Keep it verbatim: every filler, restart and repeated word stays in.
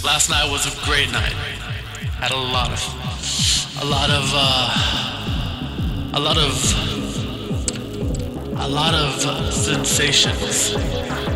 Last night was a great night. Had a lot of, a lot of, uh, a lot of, a lot of uh, sensations.